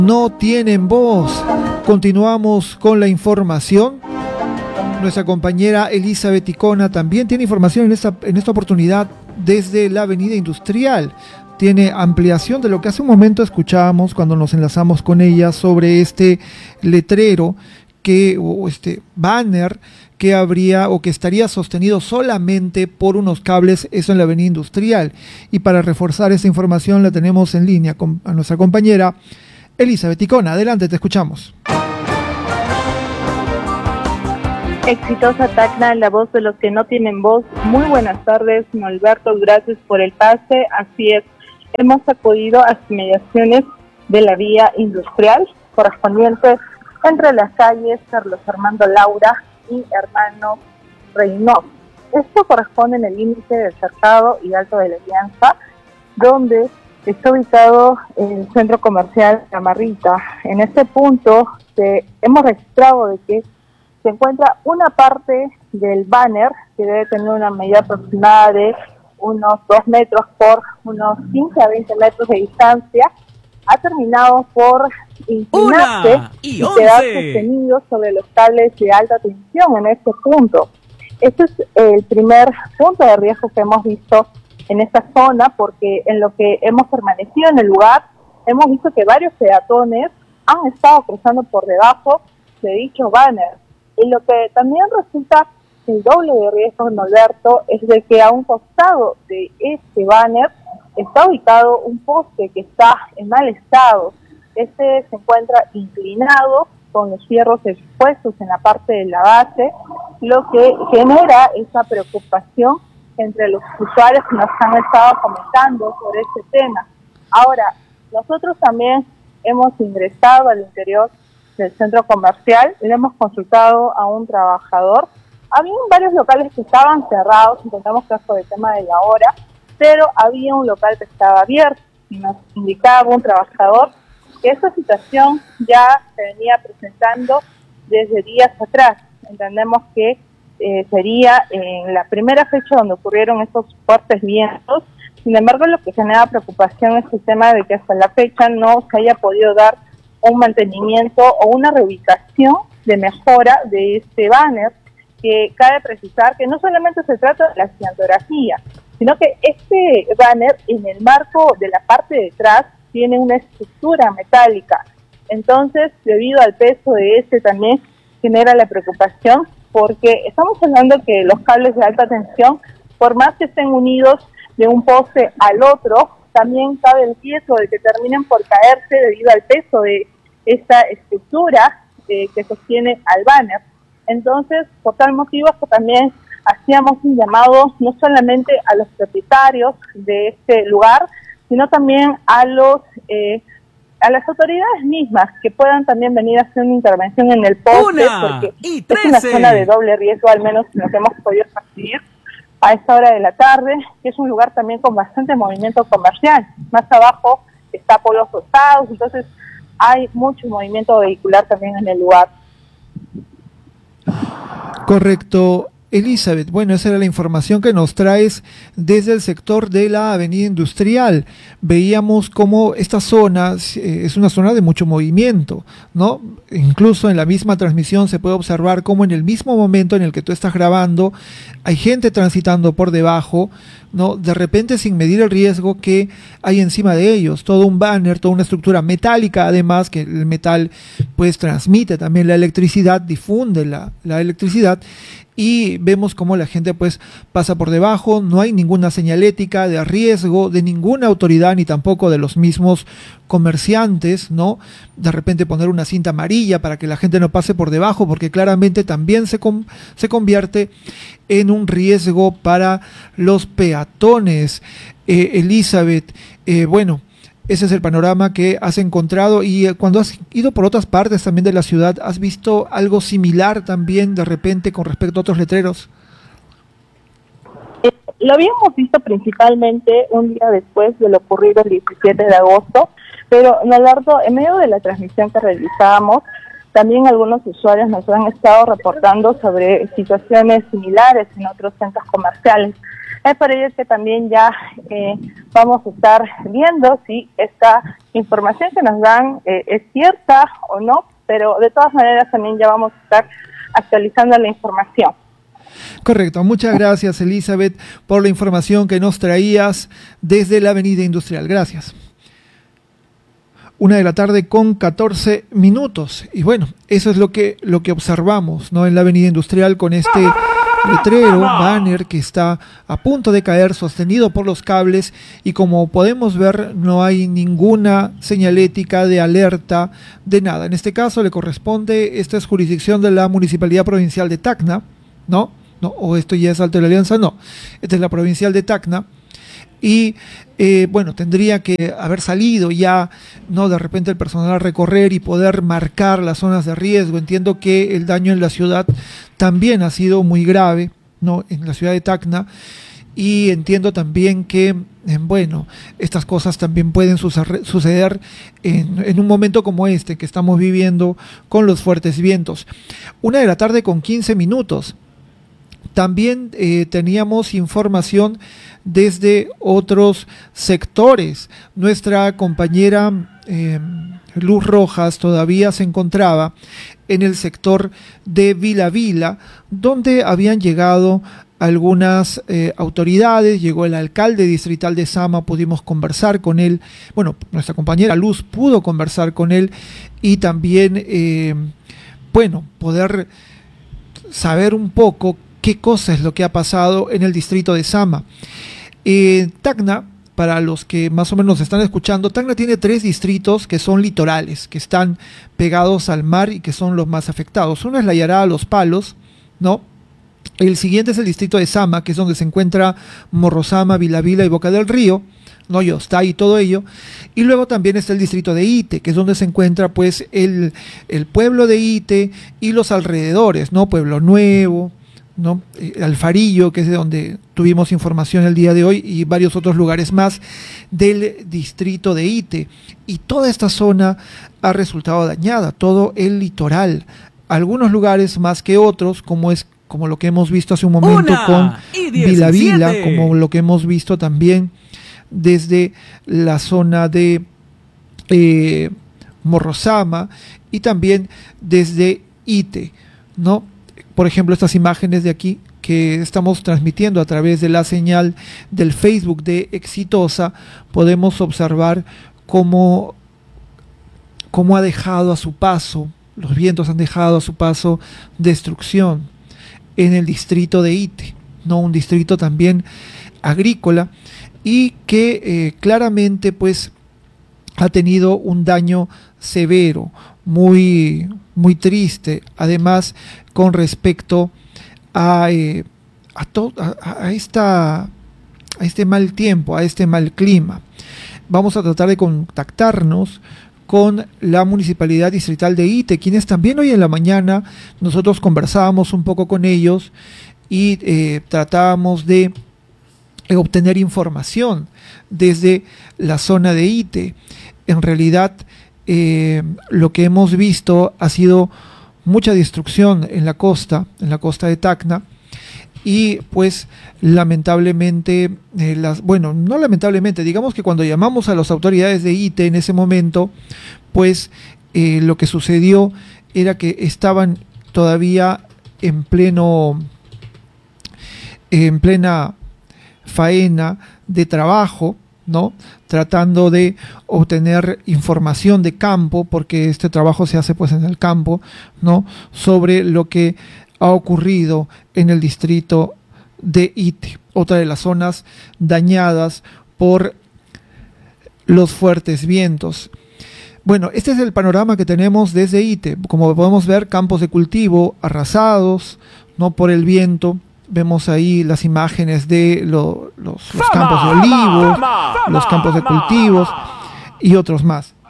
No tienen voz. Continuamos con la información. Nuestra compañera Elizabeth Ticona también tiene información en esta oportunidad desde la Avenida Industrial. Tiene ampliación de lo que hace un momento escuchábamos cuando nos enlazamos con ella sobre este letrero o este banner que habría o que estaría sostenido solamente por unos cables, eso en la Avenida Industrial. Y para reforzar esta información la tenemos en línea a nuestra compañera Elizabeth Ticona. Adelante, te escuchamos. Exitosa Tacna, la voz de los que no tienen voz. Muy buenas tardes, Norberto, gracias por el pase. Así es, hemos acudido a las inmediaciones de la vía industrial correspondiente entre las calles Carlos Armando Laura y Hermano Reynoso. Esto corresponde en el límite del Cercado y Alto de la Alianza, donde está ubicado el centro comercial Gamarrita. En este punto hemos registrado de que se encuentra una parte del banner que debe tener una medida aproximada de unos 2 metros por unos 15 a 20 metros de distancia. Ha terminado por inclinarse y quedar sostenido sobre los cables de alta tensión en este punto. Este es el primer punto de riesgo que hemos visto en esta zona, porque en lo que hemos permanecido en el lugar, hemos visto que varios peatones han estado cruzando por debajo de dicho banner. Y lo que también resulta el doble de riesgo, Norberto, es de que a un costado de este banner está ubicado un poste que está en mal estado. Este se encuentra inclinado con los fierros expuestos en la parte de la base, lo que genera esa preocupación entre los usuarios que nos han estado comentando sobre este tema. Ahora, nosotros también hemos ingresado al interior del centro comercial y le hemos consultado a un trabajador. Había varios locales que estaban cerrados, intentamos que por el tema de la hora, pero había un local que estaba abierto y nos indicaba un trabajador que esta situación ya se venía presentando desde días atrás. Entendemos que sería en la primera fecha donde ocurrieron estos fuertes vientos. Sin embargo, lo que genera preocupación es el tema de que hasta la fecha no se haya podido dar un mantenimiento o una reubicación de mejora de este banner, que cabe precisar que no solamente se trata de la cinematografía, sino que este banner en el marco de la parte de atrás tiene una estructura metálica. Entonces, debido al peso de este también genera la preocupación, porque estamos hablando que los cables de alta tensión, por más que estén unidos de un poste al otro, también cabe el riesgo de que terminen por caerse debido al peso de esta estructura que sostiene al banner. Entonces, por tal motivo, también hacíamos un llamado no solamente a los propietarios de este lugar, sino también a las autoridades mismas que puedan también venir a hacer una intervención en el poste, porque es una zona de doble riesgo, al menos nos hemos podido percibir a esta hora de la tarde, que es un lugar también con bastante movimiento comercial. Más abajo está Polos Rosados, entonces hay mucho movimiento vehicular también en el lugar. Correcto, Elizabeth. Bueno, esa era la información que nos traes desde el sector de la Avenida Industrial. Veíamos cómo esta zona es una zona de mucho movimiento, ¿no? Incluso en la misma transmisión se puede observar cómo en el mismo momento en el que tú estás grabando hay gente transitando por debajo, ¿no? De repente, sin medir el riesgo que hay encima de ellos, todo un banner, toda una estructura metálica, además que el metal pues transmite también la electricidad, difunde la electricidad, y vemos cómo la gente pues pasa por debajo. No hay ninguna señalética de riesgo de ninguna autoridad, ni tampoco de los mismos comerciantes, ¿no? De repente poner una cinta amarilla para que la gente no pase por debajo, porque claramente también se convierte en un riesgo para los peatones. Elizabeth, bueno, ese es el panorama que has encontrado. Y cuando has ido por otras partes también de la ciudad, ¿has visto algo similar también de repente con respecto a otros letreros? Lo habíamos visto principalmente un día después de lo ocurrido el 17 de agosto, pero Leonardo, en medio de la transmisión que realizábamos, también algunos usuarios nos han estado reportando sobre situaciones similares en otros centros comerciales. Es por ello que también ya vamos a estar viendo si esta información que nos dan es cierta o no, pero de todas maneras también ya vamos a estar actualizando la información. Correcto, muchas gracias Elizabeth por la información que nos traías desde la Avenida Industrial. Gracias. 1:14 p.m. Y bueno, eso es lo que observamos, ¿no? En la Avenida Industrial con este letrero, banner que está a punto de caer, sostenido por los cables, y como podemos ver no hay ninguna señalética de alerta de nada. En este caso le corresponde, esta es jurisdicción de la Municipalidad Provincial de Tacna, ¿no? O esto ya es Alto de la Alianza, no. Esta es la Provincial de Tacna. Y bueno, tendría que haber salido ya, ¿no? De repente el personal a recorrer y poder marcar las zonas de riesgo. Entiendo que el daño en la ciudad también ha sido muy grave, ¿no? En la ciudad de Tacna. Y entiendo también que, bueno, estas cosas también pueden suceder en un momento como este que estamos viviendo con los fuertes vientos. 1:15 p.m. También teníamos información desde otros sectores. Nuestra compañera Luz Rojas todavía se encontraba en el sector de Vila Vila, donde habían llegado algunas autoridades. Llegó el alcalde distrital de Sama, pudimos conversar con él. Bueno, nuestra compañera Luz pudo conversar con él y también, bueno, poder saber un poco qué cosa es lo que ha pasado en el distrito de Sama. Tacna, para los que más o menos están escuchando, Tacna tiene 3 distritos que son litorales, que están pegados al mar y que son los más afectados. Uno es la Yará, Los Palos, ¿no? El siguiente es el distrito de Sama, que es donde se encuentra Morrosama, Vila Vila y Boca del Río, ¿no? Yostay y todo ello. Y luego también está el distrito de Ite, que es donde se encuentra pues el pueblo de Ite y los alrededores, ¿no? Pueblo Nuevo, ¿no? Alfarillo, que es de donde tuvimos información el día de hoy, y varios otros lugares más del distrito de Ite. Y toda esta zona ha resultado dañada, todo el litoral. Algunos lugares más que otros, como lo que hemos visto hace un momento con Vila Vila, como lo que hemos visto también desde la zona de Morrosama y también desde Ite, ¿no? Por ejemplo, estas imágenes de aquí que estamos transmitiendo a través de la señal del Facebook de Exitosa, podemos observar cómo ha dejado a su paso, los vientos han dejado a su paso destrucción en el distrito de Ite, ¿no? Un distrito también agrícola y que claramente pues ha tenido un daño severo, muy, muy triste, además con respecto a este mal tiempo, a este mal clima. Vamos a tratar de contactarnos con la Municipalidad Distrital de Ite, quienes también hoy en la mañana nosotros conversábamos un poco con ellos y tratábamos de obtener información desde la zona de Ite. En realidad, lo que hemos visto ha sido mucha destrucción en la costa de Tacna, y pues lamentablemente, no lamentablemente, digamos que cuando llamamos a las autoridades de Ite en ese momento, pues lo que sucedió era que estaban todavía en plena faena de trabajo, ¿no? Tratando de obtener información de campo, porque este trabajo se hace pues en el campo, ¿no? Sobre lo que ha ocurrido en el distrito de Ite, otra de las zonas dañadas por los fuertes vientos. Bueno, este es el panorama que tenemos desde Ite. Como podemos ver, campos de cultivo arrasados, ¿no? Por el viento. Vemos ahí las imágenes de los campos de olivos, los campos de cultivos y otros más.